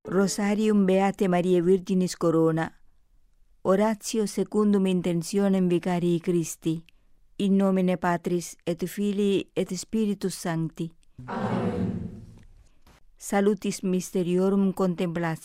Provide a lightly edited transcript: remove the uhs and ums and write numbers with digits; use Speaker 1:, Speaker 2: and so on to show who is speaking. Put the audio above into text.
Speaker 1: Rosarium Beate Mariae Virginis Corona, Oratio secundum intentionem Vicarii Christi, in nomine Patris et Filii et Spiritus Sancti. Amen. Salutis Mysteriorum Contemplatio.